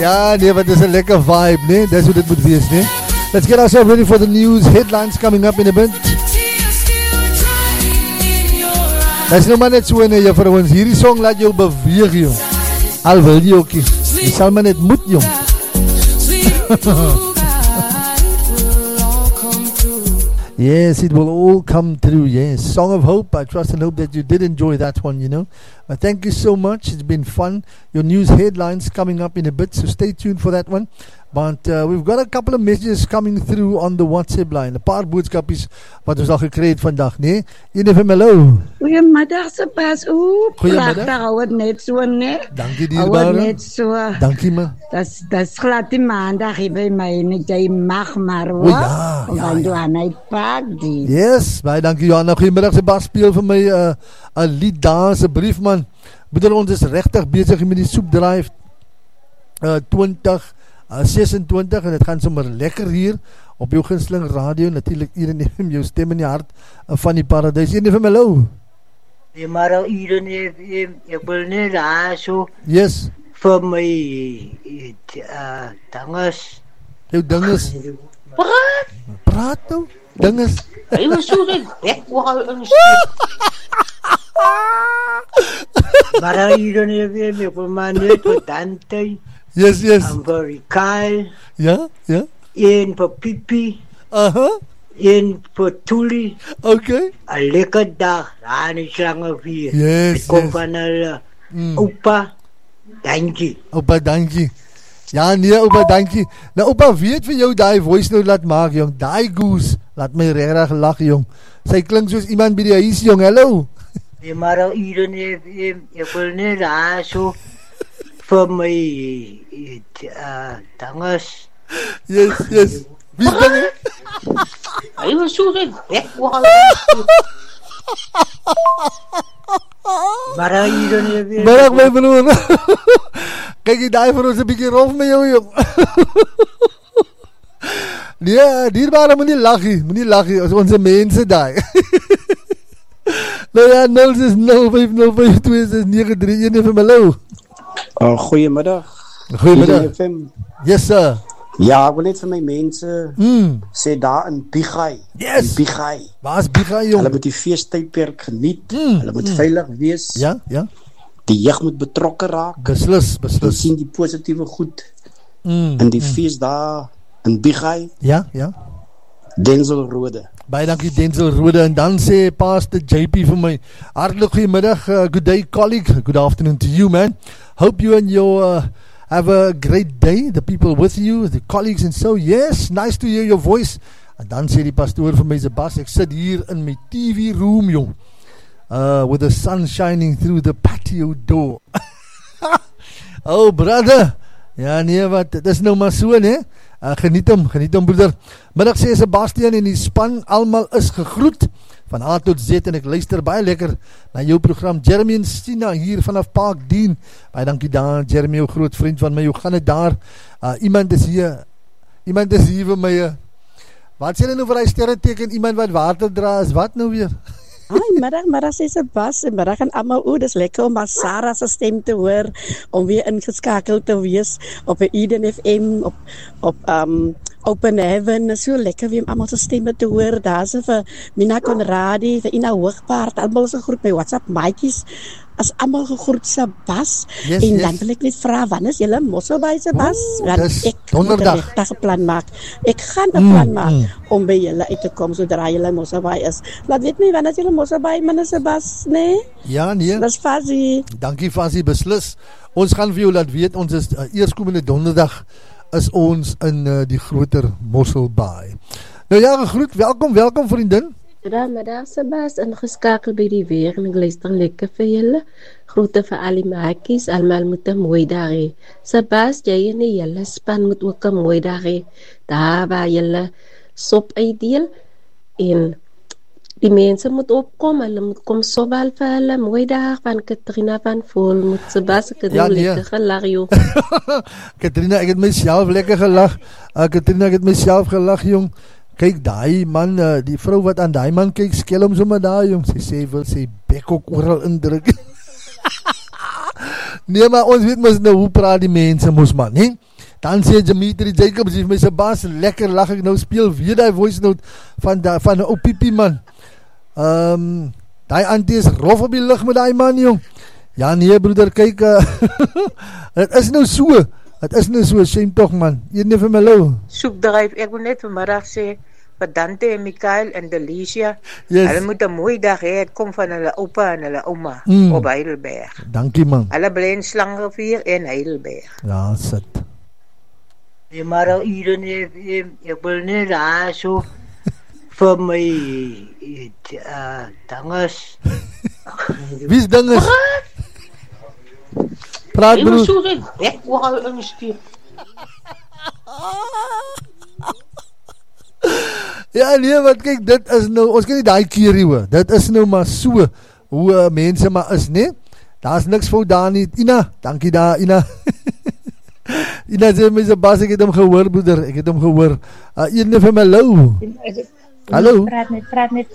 Ja, nee, wat is een lekker vibe, nee? Dat is hoe dit moet wees, nee? Let's get ourselves ready for the news. Headlines coming up in a bit. Dat is nou maar net so, nee, juffrouwens. Hierdie song laat jou beweeg, jong. Al wil jy ook nie. Jy sal maar net moet, jong. Yes, it will all come through. Yes, Song of Hope. I trust and hope that you did enjoy that one, you know. Thank you so much. It's been fun. Your news headlines coming up in a bit, so stay tuned for that one. But we've got a couple of messages coming through on the WhatsApp line. 'n Paar boodskapies wat ons al gekry het vandag, nee? Een van hallo. Goeiemiddag, Sebas. Goeiemiddag. Hou het net so, nee? Dankie dierbare. Hou het net so. Dankie man. Das glad die maandag hier by my net jy mag maar hoor. Ja, ja, ja. Aan hy pak die. Yes, baie dankie Johanna. Goeiemiddag Sebas, speel vir my 'n lied daar asseblief man. Broeder, ons is regtig besig met die soepdrive 2026 en dit gaan sommer lekker hier op jou gunsteling radio, natuurlik hier in jou stem in die hart van die paradys. Een van my hallo. Ja, maar al hier ek wil net daar so. Yes. Vir my dinges. Jou dinges. Praat nou. Dinges. Hy was so ek wou in maar al hier ek wil maar net vir Dante. Yes, yes. I'm very Kyle. Ja, ja. Een vir Pipi. Een vir Tuli. Okay. 'n lekker dag. Daar is lange vier. Yes, ek kom yes. van hulle. Opa, dankie. Opa, dankie. Ja, nee, opa, dankie. Nou, opa, weet vir jou die voice note laat maak, jong. Die goose laat my regtig lag, jong. Sy klink soos iemand by die huis, jong. Hallo. Ja, maar al hier ek wil net daar so vir my dinges. Yes, yes. Wie is dinges? Hy was so ek wou maar al hier Middag my broer. Kyk jy daai vir ons 'n bietjie rof met jou, jong. Nee, dierbare moenie lag, as ons mense daai. Nou ja, 0605052693 vir my hallo. Goeiemiddag. Goeiemiddag. Yes sir. Ja, ek wil net vir my mense sê daar in Bigai. Yes. In Bigai. Waar is Bigai, jong? Hulle moet die feestydperk geniet. Hulle moet veilig wees. Ja, ja. Die jeug moet betrokke raak. Beslis. Hulle sien die positiewe goed in die feest daar in Bigai. Ja, ja. Denzel Rode. Baie dankie Denzel Rode. En dan sê Pastor JP vir my, hartlik goeiemiddag, good day colleague, good afternoon to you man. Hope you and your have a great day, the people with you, the colleagues and so, yes, nice to hear your voice. En dan sê die pastoor vir my, Sebas, ek sit hier in my TV room, jong, with the sun shining through the patio door. Oh brother, ja nee wat, dit is nou maar so nee, geniet hom broeder. Middag sê Sebastian en die span, almal is gegroet, van A tot Z, en ek luister baie lekker na jou program. Jeremy en Stina hier vanaf Park Dean, baie dankie daar, Jeremy, jou groot vriend van my, hoe gaan het daar? Iemand is hier vir my, wat sê nou vir hy sterreteken, iemand wat water dra, is wat nou weer? Middag sê Sebas, en middag aan almal, dis lekker om Sarah se stem te hoor, om weer ingeskakeld te wees op Eden FM, op Open Heaven, is so lekker weer om almal se stemme te hoor. Daar is vir Mina Conradi, vir Ina Hoogpaard, almal is gegroet, my WhatsApp maatjies, as almal gegroet Sebas, yes, en yes. dan wil ek net vra, wanneer is julle Mosselbaai Sebas? Dis ek donderdag. Moet 'n plan maak. Ek gaan 'n plan maak om by julle uit te kom sodra julle Mosselbaai is. Laat weet my wanneer julle Mosselbaai, meneer Sebas, nee? Ja, nee. Dis Fasie. Dankie Fasie, beslis. Ons gaan vir jou laat weet, ons is eerskomende donderdag is ons in die groter Mosselbaai. Nou ja, gegroet, welkom vriendin. Middag Sebas, ingeskakel by die weer en ek luister lekker vir julle. Groete vir al die maakies, almal moet 'n mooi dag hê. Sebas, jy en die hele span moet ook 'n mooi dag hê. Daar waar julle sop uitdeel en die mense moet opkom, hulle moet kom sowel vir hulle mooi dag van Katrina van Vol, moet Sebas, ek het lekker gelag joh. Katrina, ek het myself lekker gelag. Katrina, ek het myself gelag jong. Kyk, daai man, die vrou wat aan daai man kyk, skel hom sommer daar, jong. Sy wil sy bek ook oral indruk. Nee, maar ons weet mos nou, hoe praat die mense mos man, nie? Dan sê Dimitri Jacobs, my Sebas, lekker lag ek nou, speel weer die voice note van 'n ou piepie man. Die auntie is rof op die lig met die man, jong. Ja nee broeder, kyk, het is nou so, shame toch man, hier nie vir my lou. Soekdryf, ek wil net vanmiddag sê, vir Dante en Mikael en Delicia, Yes. hulle moet 'n mooi dag hê, het kom van hulle oupa en hulle ouma op Heidelberg. Dankie man. Hulle bly in Slangenrivier en Heidelberg. Ja, sit. Ja, maar al iedereen, ek wil net daar so vir my danges. Wie's dinges? Praat Ek moet broer. so ek wou al instuur. Ja nee, wat kyk, dit is nou, ons kan nie daai keer hoor. Dit is nou maar so hoe mense maar is, nee. Daar's niks fout daar nie. Ina, dankie daar Ina. Ina sê my Sebas, ek het hom gehoor broeder, ek het hom gehoor. Ene vir my lou. Hallo. Praat net.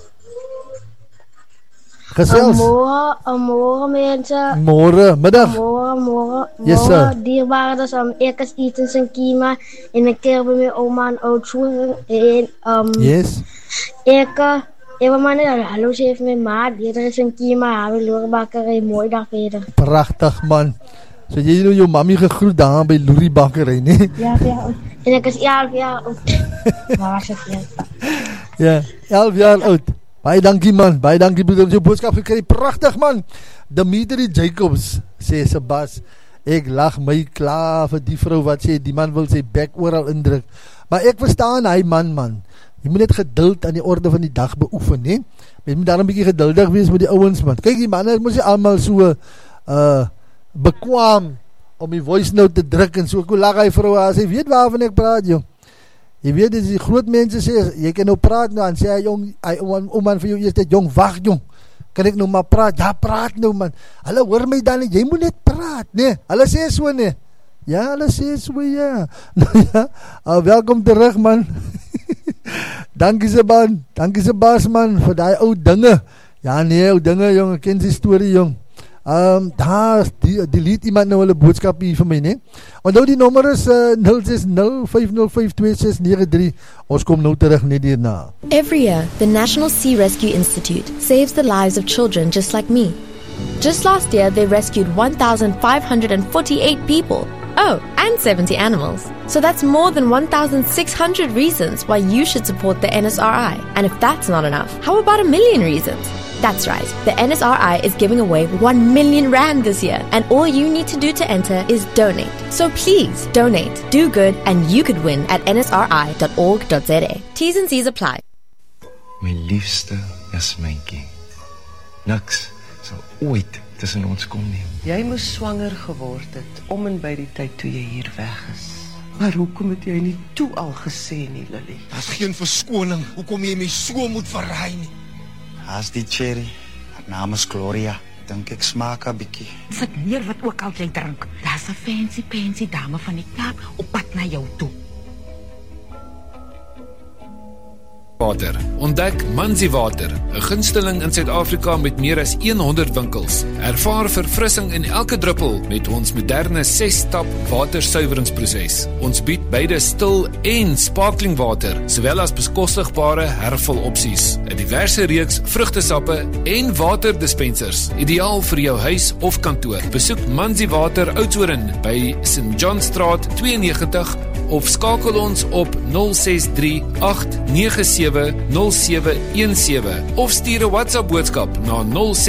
Gesels. Môre mense. Môre, middag. Môre. Yes, sir. Dierbare is ek is Ethan Sinkima en ek keer by my ouma en oudshoer en Yes. ek wil maar net hallo sê vir my ma, Dieter is Sinkima, haar loerbakkery, mooi dag verder. Pragtig man. So jy nou jou mami gegroet daar by Loerie Bakkery, nee? Ja. En ek is 11 jaar oud. Maar as ek Ja, 11 jaar oud. Baie dankie man, baie dankie broeder, jou boodskap gekry, pragtig man. Dimitri Jacobs sê Sebas, ek lag my klaar vir die vrou wat sê, die man wil sy bek oral indruk. Maar ek verstaan hy man. Jy moet net geduld aan die orde van die dag beoefen, nee? Jy moet daar 'n bietjie geduldig wees met die ouens man. Kyk die manne, moet jy almal so bekwaam om die voice note te druk en so, ek lag hy vrou, as hy weet waarvan ek praat, jong. Jy weet, as die groot mense sê, jy kan nou praat nou, en sê hy jong, ou man vir jou eers dit, jong, wacht jong, kan ek nou maar praat? Ja, praat nou man, hulle hoor my dan, jy moet net praat, nee, hulle sê so nee, ja, hulle sê so, ja, nou ja, welkom terug man, dankie Sebas man, vir die ou dinge, ja nee, ou dinge jong, ek ken die story jong, daar delete iemand nou hulle boodskap hier vir my, nee. Onthou die nommer is 060-505-2693. Ons kom nou terug net hierna. Every year, the National Sea Rescue Institute saves the lives of children just like me. Just last year, they rescued 1,548 people. Oh, and 70 animals. So that's more than 1,600 reasons why you should support the NSRI. And if that's not enough, how about 1 million reasons? That's right, the NSRI is giving away 1 million rand this year, and all you need to do to enter is donate. So please donate, do good, and you could win at nsri.org.za. T's and C's apply. My liefste is myntjie. Niks sal ooit tussen ons kom nie. Jy moes swanger geword het om en by die tyd toe jy hier weg is. Maar hoekom het jy nie toe al gesê nie, Lily? Daar's geen verskoning hoekom jy my so moet verraai nie. As die cherry, haar naam is Gloria, dink ek smaak 'n bietjie. Sit neer wat ook al jy drink. Daar's 'n fancy dame van die Kaap op pad na jou toe. Water. Ontdek Manzi Water, 'n gunsteling in Suid-Afrika met meer as 100 winkels. Ervaar verfrissing in elke druppel met ons moderne 6-stap watersuiweringsproses. Ons bied beide stil en sparkling water, sowel as bekostigbare hervulopsies. 'n Diverse reeks vrugtesappe en waterdispensers, ideaal vir jou huis of kantoor. Besoek Manzi Water Oudtshoorn by St. John Straat 92 of skakel ons op 063-897-0717 of stuur 'n WhatsApp boodskap na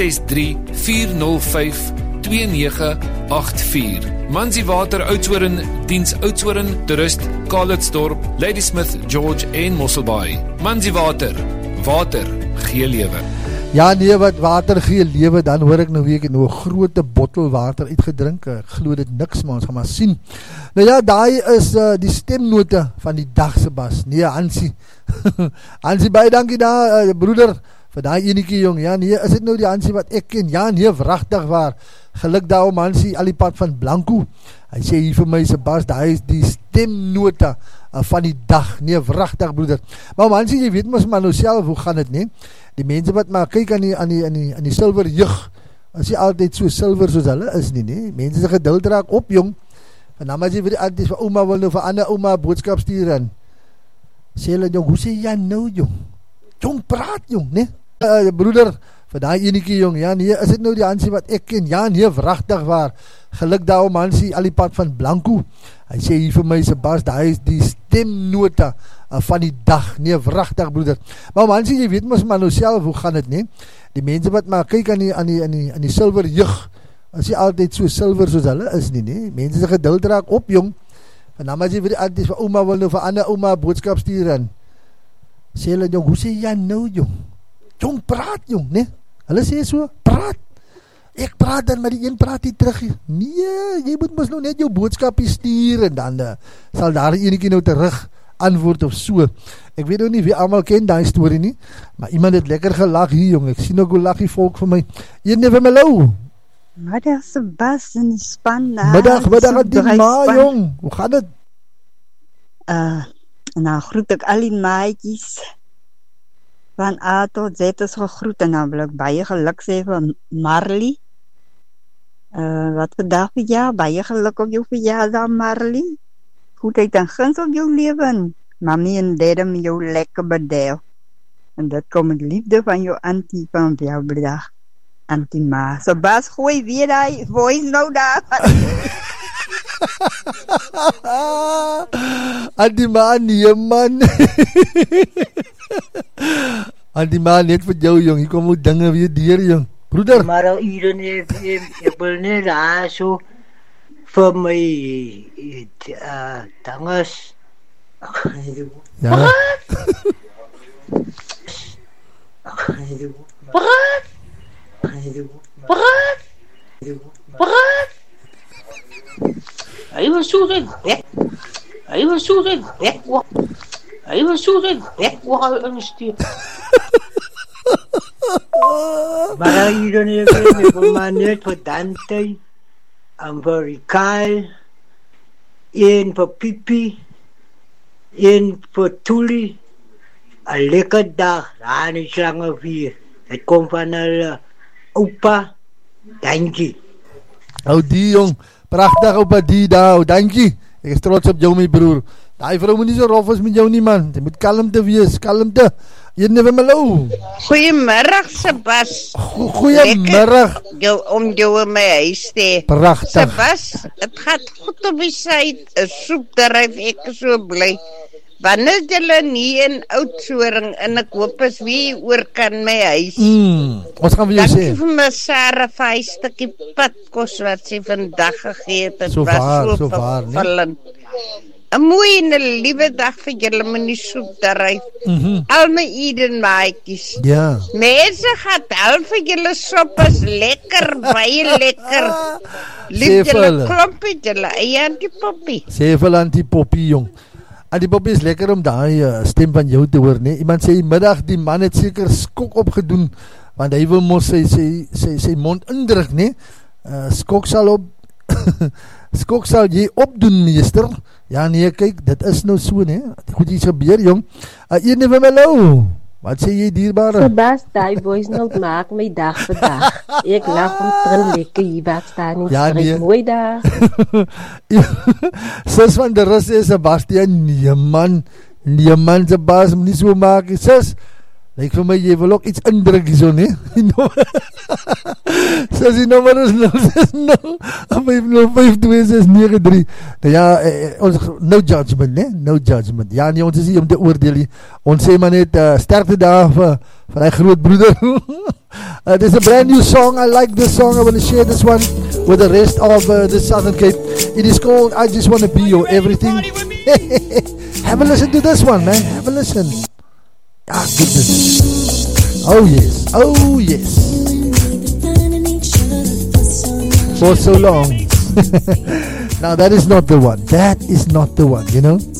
063-405-2984. Manzi Water Oudtshoorn, diens Oudtshoorn, Toerist, Calitzdorp, Ladysmith, George en Mosselbaai. Manzi Water, water gee lewe. Ja nee, wat water gee lewe, dan hoor ek nou weer, ek het nou 'n groot bottel water uitgedrink, ek glo dit niks, maar ons gaan maar sien. Nou ja, daai is die stemnote van die dag, Sebas. Nee, Hansie. Hansie, baie dankie daar, broeder, vir daai enetjie jong. Ja nee, is dit nou die Hansie wat ek ken? Ja nee, wragtig waar. Geluk daar om Hansie, al die pad van Blanco. Hy sê hier vir my, Sebas, daai is die stemnote van die dag. Nee, wragtig broeder. Maar Hansie, jy weet mos maar nou self, hoe gaan dit, nee? Die mense wat maar kyk aan die silwer jeug, is nie altyd so silwer soos hulle is nie, nee. Mense se geduld raak op, jong. En dan as jy vir die aunties van ouma wil nou vir ander ouma boodskap stuur en sê hulle jong, hoe sê jy nou jong? Jong praat jong, né? Broeder, vir daai enetjie jong, ja nee, is dit nou die Hansie wat ek ken? Ja nee, wragtig waar. Geluk daarom Hansie al die pad van Blanco. Hy sê hier vir my Sebas, daai is die stemnota van die dag. Nee, wragtig broeder. Maar Hansie, jy weet mos maar nou self hoe gaan dit, né? Die mense wat maar kyk aan die silwer jeug, as jy altyd so silwer soos hulle is nie, né? Mense se geduld raak op jong. En dan as jy vir die aunties van ouma wil nou vir ander ouma boodskap stuur en sê hulle jong, hoe sê jy nou jong? Jong praat jong, né? Hulle sê so, praat. Ek praat dan, maar die een praat nie terug. Nee, jy moet mos nou net jou boodskapie stuur en dan sal daar enetjie nou terug antwoord of so. Ek weet ook nie wie almal ken daai storie nie, maar iemand het lekker gelag hier jong. Ek sien ook hoe lag die volk vir my. Een neef my lou. Middag Sebas in die span. Middag aan die ma jong. Hoe gaan dit? Nou groet ek al die maatjies van A tot Z is gegroet en dan wil ek baie geluk sê vir Marley. Wat vandag vir jou, baie geluk op jou verjaardag Marley. Goedheid en guns op jou leven. Mami en daddy met jou lekker bedel. En dit kom met liefde van jou auntie van jou bedag. Auntie Ma. Sebas, gooi weer die voice nou daar. Auntie Ma, nee man. Auntie Ma, net vir jou jong, hier kom ook dinge weer deur jong. Broeder. Maar al iedereen ek wil net daar so vir my danges. Ja. Praat. Hy was so red. Hy was so red. Hy was so red. Ek wou insteek. Maar iedereen ek wil maar net vir Dante en vir Rikaal en vir Pipi en vir Tuli 'n lekker dag aan die slange vier. Het kom van hulle opa Dankie. Ou die jong, pragtig opa die daar, dankie. Ek is trots op jou my broer. Daai vrou moet nie so rof is met jou nie man. Jy moet kalmte wees, kalmte. Jy never melou. Goeiemiddag Sebas. Goeiemiddag. Om jou in my huis te. Pragtig. Sebas, het gaat goed op die syd. 'n soepdryf, ek is so bly. Wanneer julle nie in Oudtshoorn en ek hoop as wie oor kan my huis. Wat gaan we jou sê? Dankie vir my Sarah vir hy stukkie padkos wat sy vandag gegee het. Het so was so waar, vervullend. 'n mooi en 'n liewe dag vir julle met die soepdryf. Al my Eden maatjies. Ja. Mense gaan al vir julle sop is lekker, baie lekker. Lief julle klompie, julle eie antipoppie. Sê vir antipoppie jong. Antipoppie is lekker om daai stem van jou te hoor, nee. Iemand sê middag die man het seker skok opgedoen want hy wil mos sy mond indruk, nee. Skok sal jy opdoen meester. Ja nee, kyk, dit is nou so, nee. Goed iets gebeur jong. Een neef my lou. Wat sê jy dierbare? Sebas, die boys nou maak my dag vandag. Ek lag om trin lekker hier wat staan in streek. Mooi dag. Sis van de rust is Sebastian, nee man, Sebas, moet nie so maak. Sis, lyk vir my, jy wil ook iets indruk hier so, nee? Sis, die nummer is 060-505-2693. Nou ja, no judgment, nee? No judgment. Ja, nie, ons is hier om te oordeel hier. Ons sê maar net, sterkte daar vir die groot broeder. There's a brand new song. I like this song. I want to share this one with the rest of the Southern Cape. It is called I Just Want to Be Your Everything. Have a listen to this one, man. Have a listen. Ah, goodness. Oh yes. Oh yes. For so long. Now that is not the one. That is not the one, you know.